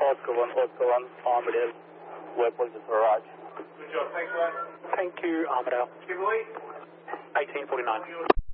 Oscar 1, Armadale, Waypoint Garage. Good job, thanks for that. Thank you, Armadale. Kimberly? 1849.